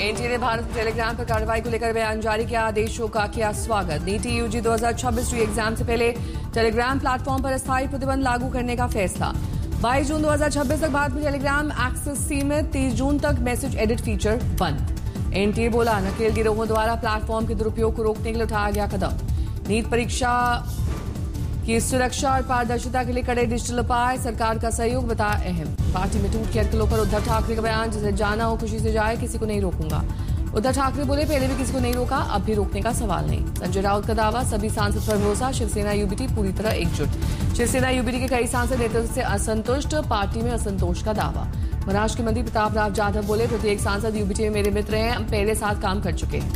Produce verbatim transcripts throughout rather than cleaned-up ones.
NTA ने भारत में Telegram पर कार्रवाई को लेकर बयान जारी किया, आदेशों का किया स्वागत। नीति यूजी दो हज़ार छब्बीस री एग्जाम से पहले टेलीग्राम प्लेटफॉर्म पर अस्थायी प्रतिबंध लागू करने का फैसला। बाईस जून दो हज़ार छब्बीस तक भारत में टेलीग्राम एक्सेस सीमित, तीस जून तक मैसेज एडिट फीचर बंद। एनटीए बोला, नकेल गिरोहों द्वारा प्लेटफॉर्म के दुरुपयोग को रोकने के लिए उठाया गया कदम। नीट परीक्षा की सुरक्षा और पारदर्शिता के लिए कड़े डिजिटल उपाय, सरकार का सहयोग बताया अहम। पार्टी में टूट की अटकलों पर उद्धव ठाकरे का बयान, जिसे जाना हो खुशी से जाए, किसी को नहीं रोकूंगा। उद्धव ठाकरे बोले, पहले भी किसी को नहीं रोका, अब भी रोकने का सवाल नहीं। संजय राउत का दावा, सभी सांसद पर भरोसा, शिवसेना यूबीटी पूरी तरह एकजुट। शिवसेना यूबीटी के कई सांसद नेतृत्व से असंतुष्ट, पार्टी में असंतोष का दावा। महाराष्ट्र के मंत्री प्रताप राव जाधव बोले, प्रत्येक सांसद यूबीटी में मेरे मित्र हैं, हम पहले साथ काम कर चुके हैं।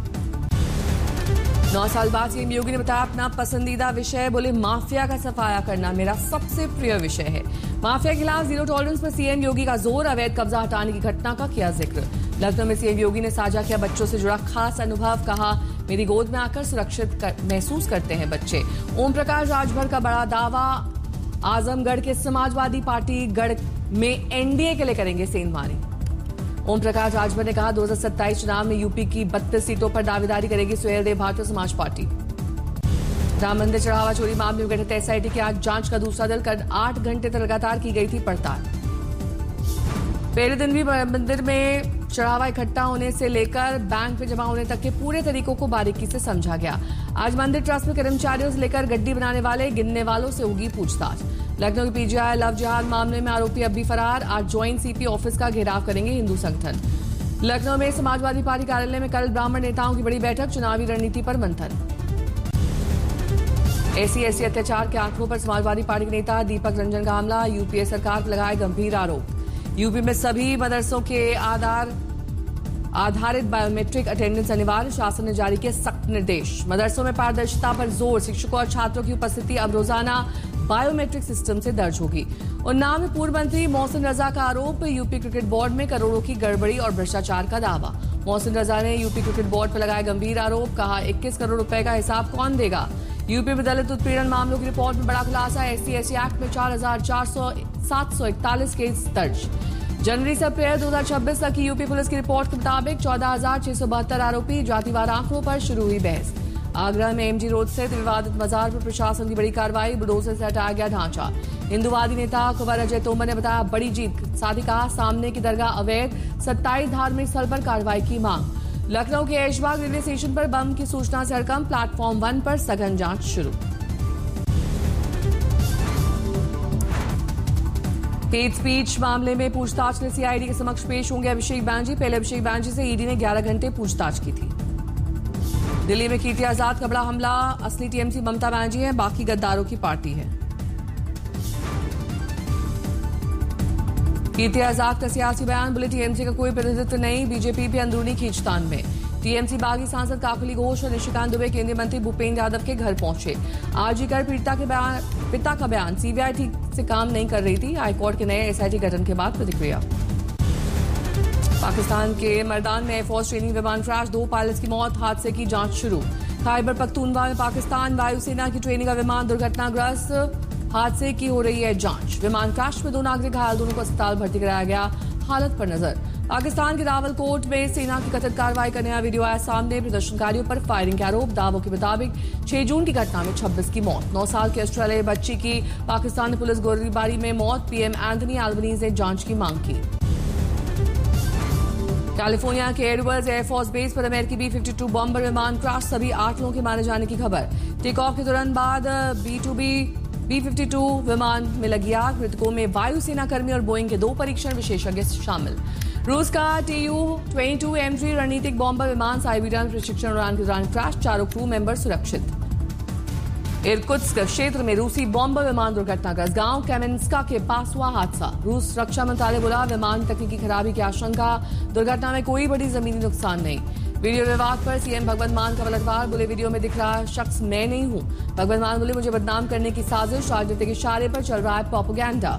नौ साल बाद सीएम योगी ने बताया अपना पसंदीदा विषय, बोले माफिया का सफाया करना मेरा सबसे प्रिय विषय है। माफिया के खिलाफ जीरो टॉलरेंस पर सीएम योगी का जोर, अवैध कब्जा हटाने की घटना का किया जिक्र। लखनऊ में सीएम योगी ने साझा किया बच्चों से जुड़ा खास अनुभव, कहा मेरी गोद में आकर सुरक्षित कर, महसूस करते हैं बच्चे। ओम प्रकाश राजभर का बड़ा दावा, आजमगढ़ के समाजवादी पार्टी गढ़ में एनडीए के लिए करेंगे सेंधमारी। ओम प्रकाश राजभर ने कहा दो हज़ार सत्ताईस चुनाव में यूपी की बत्तीस सीटों पर दावेदारी करेगी सुहेलदेव भारतीय समाज पार्टी। राम मंदिर चढ़ावा चोरी मामले में गठित एसआईटी की आज जांच का दूसरा दल, कल आठ घंटे तक लगातार की गई थी पड़ताल। पहले दिन भी मंदिर में चढ़ावा इकट्ठा होने से लेकर बैंक में जमा होने तक के पूरे तरीकों को बारीकी से समझा गया। आज मंदिर ट्रस्ट में कर्मचारियों से लेकर गड्डी बनाने वाले गिनने वालों से होगी पूछताछ। लखनऊ के पीजीआई लव जिहाद मामले में आरोपी अब भी फरार, आज ज्वाइंट सीपी ऑफिस का घेराव करेंगे हिंदू संगठन। लखनऊ में समाजवादी पार्टी कार्यालय में कल ब्राह्मण नेताओं की बड़ी बैठक, चुनावी रणनीति पर मंथन। एसी एससी अत्याचार के आंकड़ों पर समाजवादी पार्टी के नेता दीपक रंजन का हमला, यूपीए सरकार पर लगाए गंभीर आरोप। यूपी में सभी मदरसों के आधार आधारित बायोमेट्रिक अटेंडेंस अनिवार्य, शासन ने जारी किए सख्त निर्देश। मदरसों में पारदर्शिता पर जोर, शिक्षकों और छात्रों की उपस्थिति अब रोजाना बायोमेट्रिक सिस्टम से दर्ज होगी। उन्नाव में पूर्व मंत्री मोहसिन रजा का आरोप, यूपी क्रिकेट बोर्ड में करोड़ों की गड़बड़ी और भ्रष्टाचार का दावा। मोहसिन रजा ने यूपी क्रिकेट बोर्ड पर लगाया गंभीर आरोप, कहा इक्कीस करोड़ रुपए का हिसाब कौन देगा। यूपी में दलित उत्पीड़न मामलों की रिपोर्ट में बड़ा खुलासा, एससी एसटी एक्ट में चार हजार चार सौ सात सौ इकतालीस केस दर्ज। जनवरी से अप्रैल दो हज़ार छब्बीस तक की यूपी पुलिस की रिपोर्ट के मुताबिक चौदह हजार छह सौ बहत्तर आरोपी, जातिवार आंकड़ों पर शुरू हुई बहस। आगरा में एमजी रोड स्थित विवादित मजार पर प्रशासन की बड़ी कार्रवाई, बुलडोजर से हटाया गया ढांचा। हिंदुवादी नेता कुंवर अजय तोमर ने बताया बड़ी जीत, साथ ही कहा सामने की दरगाह अवैध, सत्ताईस धार्मिक स्थल पर कार्रवाई की मांग। लखनऊ के ऐशबाग रेलवे स्टेशन पर बम की सूचना से हड़कंप, प्लेटफॉर्म वन पर सघन जांच शुरू। हेट स्पीच मामले में पूछताछ में सीआईडी के समक्ष पेश होंगे अभिषेक बैनर्जी। पहले अभिषेक बैनर्जी से ईडी ने ग्यारह घंटे पूछताछ की थी। दिल्ली में कीर्ति आजाद का बड़ा हमला, असली टीएमसी ममता बनर्जी है, बाकी गद्दारों की पार्टी है। कीर्ति आजाद का सियासी बयान, बोले टीएमसी का कोई प्रतिनिधित्व नहीं, बीजेपी भी अंदरूनी खींचतान में। टीएमसी बागी सांसद काकली घोष और निशिकांत दुबे केंद्रीय मंत्री भूपेंद्र यादव के घर पहुंचे। आरजी कर पीड़िता के बयान, पिता का बयान, सीबीआई ठीक से काम नहीं कर रही थी, हाईकोर्ट के नए एसआईटी गठन के बाद प्रतिक्रिया। पाकिस्तान के मर्दान में एयरफोर्स ट्रेनिंग विमान क्रैश, दो पायलट्स की मौत, हादसे की जांच शुरू। खैबर पख्तूनख्वा में पाकिस्तान वायुसेना की ट्रेनिंग का विमान दुर्घटनाग्रस्त, हादसे की हो रही है जांच। विमान क्रैश में दो नागरिक घायल, दोनों को अस्पताल भर्ती कराया गया, हालत पर नजर। पाकिस्तान के रावलकोट में सेना की कथित कार्रवाई का नया वीडियो आया सामने, प्रदर्शनकारियों पर फायरिंग के आरोप। दावों के मुताबिक छह जून की घटना में छब्बीस की मौत, नौ साल के ऑस्ट्रेलियाई बच्ची की पाकिस्तानी पुलिस गोलीबारी में मौत। पीएम एंथनी एल्बनीज ने जांच की मांग की। कैलिफोर्निया के एडवर्ड्स एयरफोर्स बेस पर अमेरिकी बी फिफ्टी टू बॉम्बर विमान क्रैश, सभी आठ लोगों के मारे जाने की खबर। टेक ऑफ के तुरंत बाद B to be B fifty to विमान में लगी आग, मृतकों में वायुसेना कर्मी और बोइंग के दो परीक्षण विशेषज्ञ शामिल। रूस का T U twenty two M three रणनीतिक बॉम्बर विमान साइबेरिया में प्रशिक्षण उड़ान के दौरान क्रैश, चारों क्रू मेंबर सुरक्षित। इरकुत्स्क क्षेत्र में रूसी बॉम्बर विमान दुर्घटनाग्रस्त, गांव कैमेंस्का के पास हुआ हादसा। रूस रक्षा मंत्रालय बोला विमान तकनीकी खराबी की आशंका, दुर्घटना में कोई बड़ी जमीनी नुकसान नहीं। वीडियो विवाद पर सीएम भगवंत मान का पलटवार, बोले वीडियो में दिख रहा शख्स मैं नहीं हूं। भगवंत मान बोले मुझे बदनाम करने की साजिश, राजनीतिक इशारे पर चल रहा है प्रोपेगेंडा।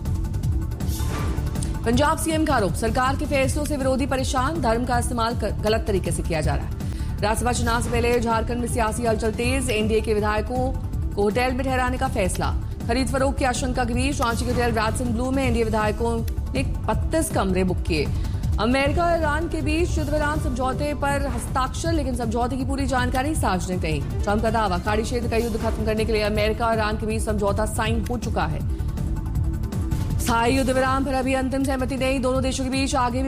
पंजाब सीएम का आरोप, सरकार के फैसलों से विरोधी परेशान, धर्म का इस्तेमाल गलत तरीके से किया जा रहा है। राज्यसभा चुनाव से पहले झारखंड में सियासी हलचल तेज, एनडीए के विधायकों को होटल में ठहराने का फैसला। खरीद फरोख्त की आशंका के बीच रांची के होटल रैडसन ब्लू में एनडीए विधायकों ने बत्तीस कमरे बुक किए। अमेरिका और ईरान के बीच युद्ध विराम समझौते पर हस्ताक्षर, लेकिन समझौते की पूरी जानकारी सार्वजनिक नहीं। ट्रंप का दावा, खाड़ी क्षेत्र का युद्ध खत्म करने के लिए अमेरिका और ईरान के बीच समझौता साइन हो चुका है। स्थायी युद्ध विराम पर अभी अंतिम सहमति नहीं, दोनों देशों के बीच आगे